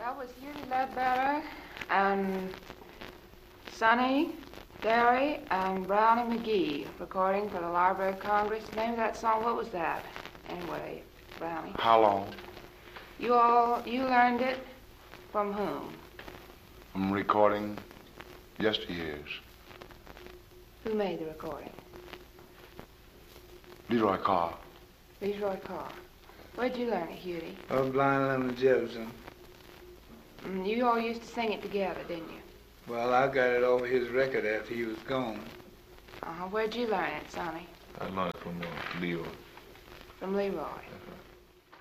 That was Hughie Ledbetter and Sonny, Derry, and Brownie McGee recording for the Library of Congress. The name of that song, what was that? Anyway, Brownie. How long? You learned it from whom? I'm recording yesteryears. Who made the recording? Leroy Carr. Leroy Carr. Where'd you learn it, Hughie? Blind Lemon Jefferson. You all used to sing it together, didn't you? Well, I got it off his record after he was gone. Where'd you learn it, Sonny? I learned from Leroy. From Leroy.